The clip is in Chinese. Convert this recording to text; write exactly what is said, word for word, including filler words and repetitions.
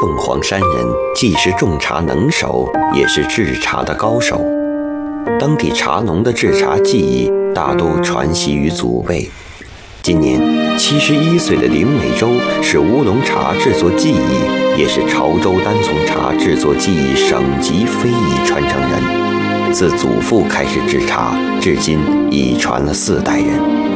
凤凰山人既是种茶能手，也是制茶的高手。当地茶农的制茶技艺大都传习于祖辈。今年七十一岁的林美洲是乌龙茶制作技艺，也是潮州单丛茶制作技艺省级非遗传承人。自祖父开始制茶，至今已传了四代人。